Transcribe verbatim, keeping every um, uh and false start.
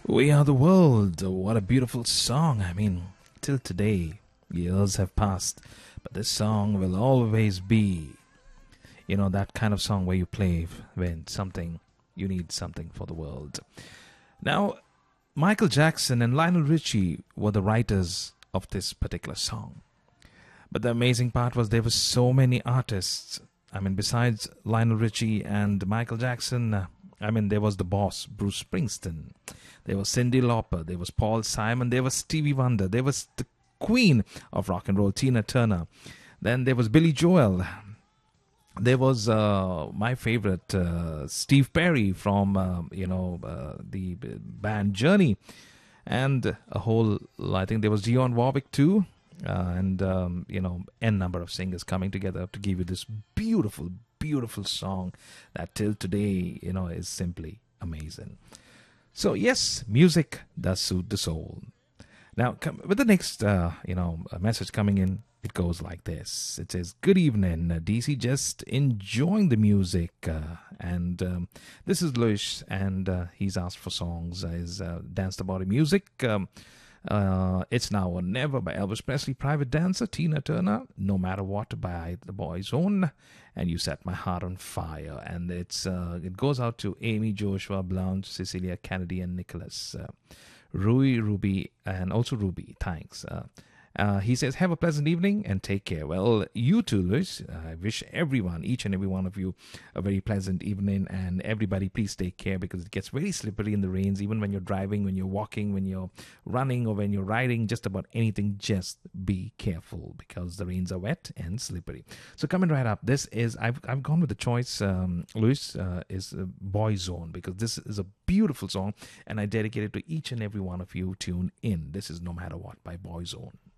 We Are the World. What a beautiful song. I mean, till today, years have passed, but this song will always be, you know, that kind of song where you play when something, you need something for the world. Now, Michael Jackson and Lionel Richie were the writers of this particular song. But the amazing part was there were so many artists. I mean, besides Lionel Richie and Michael Jackson, uh, I mean, there was the boss, Bruce Springsteen. There was Cyndi Lauper. There was Paul Simon. There was Stevie Wonder. There was the queen of rock and roll, Tina Turner. Then there was Billy Joel. There was uh, my favorite, uh, Steve Perry from, uh, you know, uh, the band Journey. And a whole, I think there was Dionne Warwick too. Uh, and, um, you know, n number of singers coming together to give you this beautiful, beautiful song that till today, you know, is simply amazing. So, yes, music does suit the soul. Now, come, with the next, uh, you know, message coming in, it goes like this. It says, good evening, uh, D C, just enjoying the music. Uh, and um, this is Luis, and uh, he's asked for songs. Uh, his uh, Dance the Body music. Um, uh, it's Now or Never by Elvis Presley, Private Dancer, Tina Turner, No Matter What by The Boyzone, and You Set My Heart on Fire. And it's uh, it goes out to Amy, Joshua, Blanche, Cecilia, Kennedy, and Nicholas. Uh, Rui, Ruby, and also Ruby. Thanks. Uh, uh, he says, have a pleasant evening and take care. Well, you too, Luis. I wish everyone, each and every one of you, a very pleasant evening. And everybody, please take care because it gets very slippery in the rains, even when you're driving, when you're walking, when you're running, or when you're riding, just about anything. Just be careful because the rains are wet and slippery. So coming right up, this is, I've, I've gone with the choice, um, Luis, uh, is uh, Boyzone, because this is a beautiful song and I dedicate it to each and every one of you. Tune in. This is No Matter What by Boyzone.